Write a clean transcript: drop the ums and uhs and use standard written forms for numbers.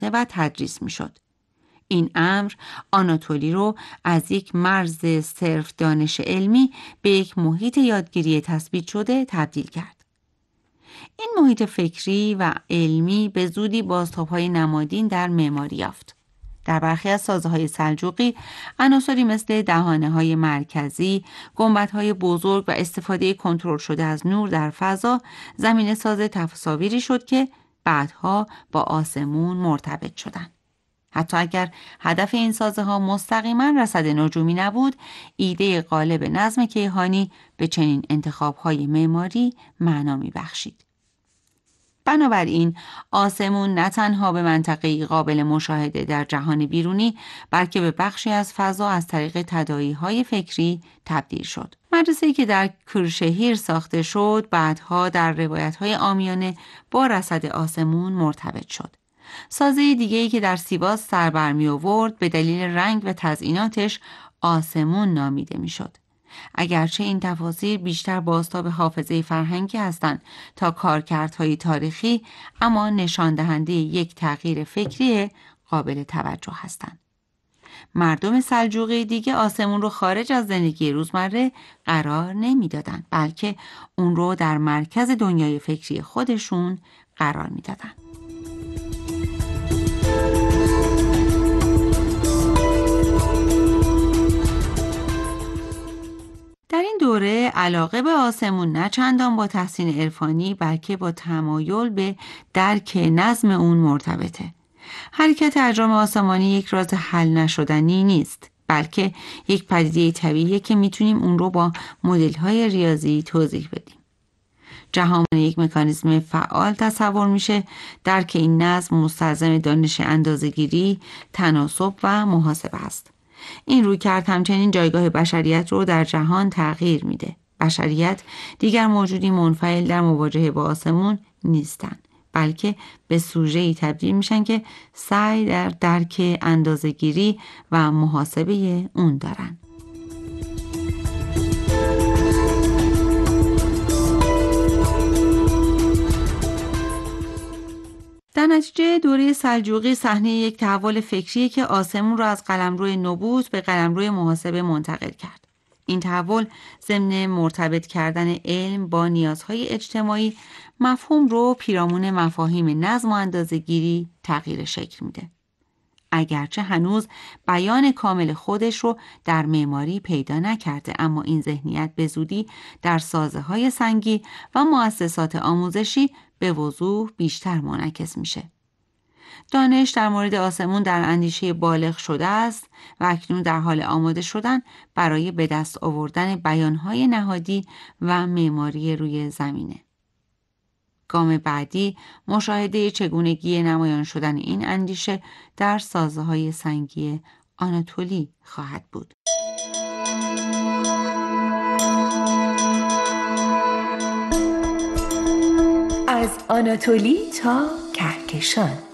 و تدریس میشد. این امر آناتولی رو از یک مرز صرف دانش علمی به یک محیط یادگیری تثبیت شده تبدیل کرد. این محیط فکری و علمی به زودی بازتاب‌های نمادین در معماری یافت. در برخی از سازه‌های سلجوقی عناصری مثل دهانه‌های مرکزی، گنبدهای بزرگ و استفاده کنترل شده از نور در فضا زمینه ساز تصاویری شد که بعدها با آسمون مرتبط شدند. حتی اگر هدف این سازه‌ها مستقیما رصد نجومی نبود، ایده غالب نظم کیهانی به چنین انتخاب‌های معماری معنا می‌بخشید. بنابراین آسمون نه تنها به منطقه‌ای قابل مشاهده در جهان بیرونی، بلکه به بخشی از فضا از طریق تداعی‌های فکری تبدیل شد. مدرسه‌ای که در کرشهیر ساخته شد، بعدها در روایت‌های عامیانه با رصد آسمون مرتبط شد. سازه دیگه‌ای که در سیواس سر برمی آورد به دلیل رنگ و تزئیناتش آسمون نامیده میشد. اگرچه این تفاسیر بیشتر بازتاب حافظه فرهنگی هستند تا کارکردهای تاریخی، اما نشان دهنده یک تغییر فکری قابل توجه هستند. مردم سلجوقی دیگه آسمون رو خارج از زندگی روزمره قرار نمیدادند، بلکه اون رو در مرکز دنیای فکری خودشون قرار میدادند. در این دوره علاقه به آسمون نه چندان با تحسین عرفانی بلکه با تمایل به درک نظم اون مرتبطه. حرکت اجرام آسمانی یک راز حل نشدنی نیست، بلکه یک پدیده طبیعیه که میتونیم اون رو با مدل‌های ریاضی توضیح بدیم. جهان یک مکانیزم فعال تصور میشه، درک این نظم مستلزم دانش اندازه‌گیری، تناسب و محاسبه است. این رویکرد همچنین جایگاه بشریت رو در جهان تغییر میده. بشریت دیگر موجودی منفعل در مواجهه با آسمون نیستن، بلکه به سوژه‌ای تبدیل میشن که سعی در درک اندازه‌گیری و محاسبه اون دارن. در نتیجه دوره سلجوقی صحنه یک تحول فکریه که آسمون را از قلمرو نبوت به قلمرو محاسبه منتقل کرد. این تحول ضمن مرتبط کردن علم با نیازهای اجتماعی، مفهوم رو پیرامون مفاهیم نظم و اندازه‌گیری تغییر شکل میده. اگرچه هنوز بیان کامل خودش رو در معماری پیدا نکرده، اما این ذهنیت به زودی در سازه‌های سنگی و مؤسسات آموزشی به وضوح بیشتر منعکس میشه. دانش در مورد آسمون در اندیشه بالغ شده است و اکنون در حال آماده شدن برای به دست آوردن بیانهای نهادی و معماری روی زمینه. گام بعدی مشاهده چگونگی نمایان شدن این اندیشه در سازه‌های سنگی آناتولی خواهد بود. از آناتولی تا کهکشان.